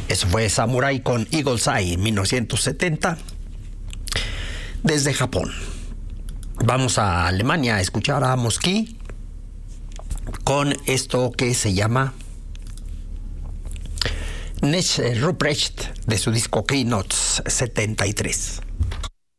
Eso fue Samurai con Eagle's Eye en 1970 desde Japón. Vamos a Alemania a escuchar a Mosquí con esto que se llama Nicht Ruprecht de su disco Keynotes 73.